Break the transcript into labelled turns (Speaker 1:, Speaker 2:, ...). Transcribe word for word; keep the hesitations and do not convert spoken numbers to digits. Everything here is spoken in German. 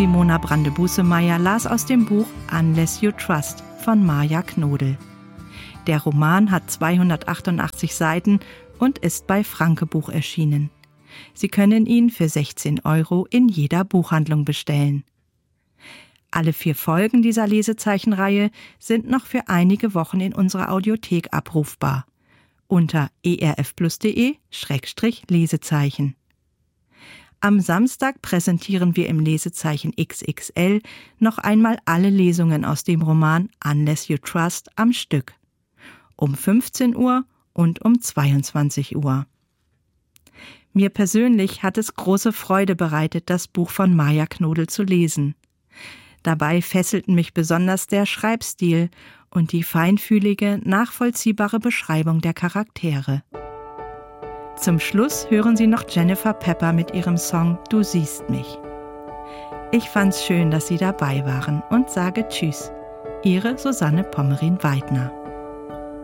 Speaker 1: Simona Brande-Busemeyer las aus dem Buch Unless You Trust von Maja Knodel. Der Roman hat zweihundertachtundachtzig Seiten und ist bei Franke Buch erschienen. Sie können ihn für sechzehn Euro in jeder Buchhandlung bestellen. Alle vier Folgen dieser Lesezeichenreihe sind noch für einige Wochen in unserer Audiothek abrufbar. Unter erfplus.de Schrägstrich Lesezeichen. Am Samstag präsentieren wir im Lesezeichen X X L noch einmal alle Lesungen aus dem Roman Unless You Trust am Stück. Um fünfzehn Uhr und um zweiundzwanzig Uhr. Mir persönlich hat es große Freude bereitet, das Buch von Maja Knodel zu lesen. Dabei fesselten mich besonders der Schreibstil und die feinfühlige, nachvollziehbare Beschreibung der Charaktere. Zum Schluss hören Sie noch Jennifer Pepper mit ihrem Song Du siehst mich. Ich fand's schön, dass Sie dabei waren und sage Tschüss. Ihre Susanne Pommerin-Weidner.